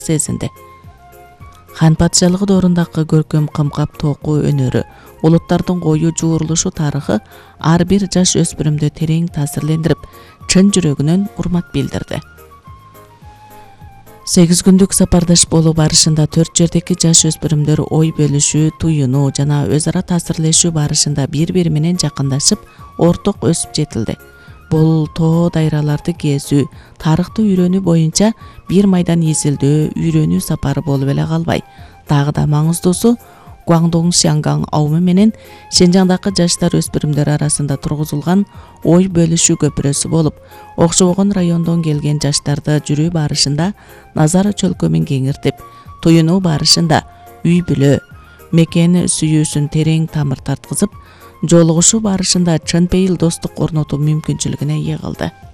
сезинди. Хан патшалыгы доорундагы көркөм кымкап тоокуу өнөрү, улуттардын кою жуурулушу тарыхы ар бир жаш өспүрүмдү терең таасирлендирип, чын жүрөгүнөн урмат билдирди. 8 күндүк сапардаш болуу барышында 4 жердеги жаш өспүрүмдөр ой бөлүшүү, туюнуу жана өз ара таасирлешүү барышында бири-бири менен жакындашып, орток өсүп жетилди. Бул тоо дайраларды кезүү, тарыхты үйрөнүү боюнча бир майдан изилдөө, үйрөнүү сапары болуп эле калбай, дагы да маңыздуусу Гуандун Шианган аумы менен Шинжаңдагы жаштар өспүрүмдөр арасында тургузулган ой бөлүшүү көпүрөсү болуп, окшобогон райондон келген жаштарды жүрүү барышында назар чөлкөмүн кеңиртип, туюнуу барышында үй бүлө, мекен сүйүүсүн терең тамыр тарткызып, жолугушуу барышында чын пейил достук орнотуу мүмкүнчүлүгүнө ээ кылды.